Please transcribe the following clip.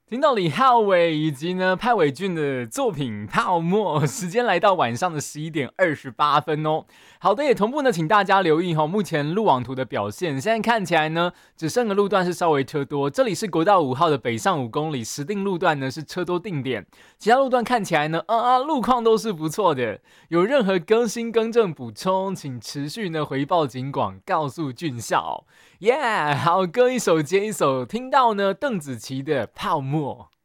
听到李浩伟以及呢潘伟俊的作品《泡沫》，时间来到晚上的11:28哦。好的，也同步呢，请大家留意目前路网图的表现，现在看起来呢，只剩个路段是稍微车多，这里是国道5号的北上5公里，石碇路段呢是车多定点，其他路段看起来呢，路况都是不错的。有任何更新更正补充，请持续呢回报警广，告诉俊孝。耶、好，歌一首接一首，听到呢邓紫棋的《泡沫》。